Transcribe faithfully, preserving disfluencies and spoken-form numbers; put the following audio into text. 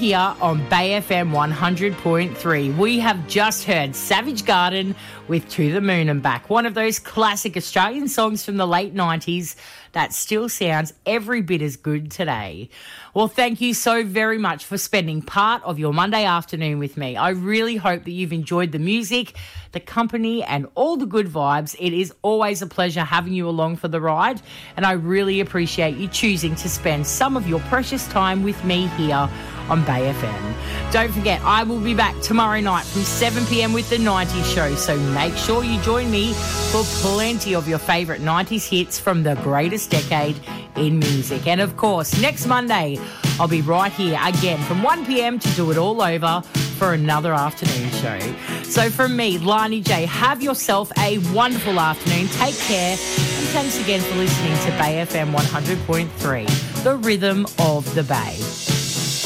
here on Bay F M one hundred point three. We have just heard Savage Garden with To the Moon and Back, one of those classic Australian songs from the late nineties that still sounds every bit as good today. Well, thank you so very much for spending part of your Monday afternoon with me. I really hope that you've enjoyed the music, the company, and all the good vibes. It is always a pleasure having you along for the ride, and I really appreciate you choosing to spend some of your precious time with me here on Bay F M. Don't forget, I will be back tomorrow night from seven p.m. with the nineties show, so make sure you join me for plenty of your favourite nineties hits from the greatest decade in music. And of course, next Monday, I'll be right here again from one p.m. to do it all over for another afternoon show. So from me, Lani J, have yourself a wonderful afternoon. Take care, and thanks again for listening to Bay F M one hundred point three, the rhythm of the Bay.